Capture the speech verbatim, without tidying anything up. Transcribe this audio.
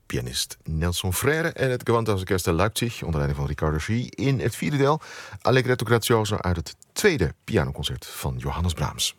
pianist Nelson Freire en het Gewandhausorkest Leipzig onder leiding van Riccardo Schie in het vierde deel Allegretto Grazioso uit het tweede pianoconcert van Johannes Brahms.